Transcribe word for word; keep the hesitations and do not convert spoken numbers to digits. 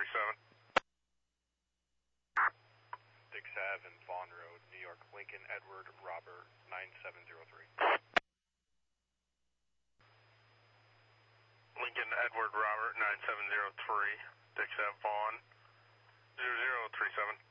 three seven. Dix Ave and Vaughn Road, New York, Lincoln Edward Robert nine seven zero three. Lincoln Edward Robert nine seven zero three, Dix Ave Vaughn zero zero three seven.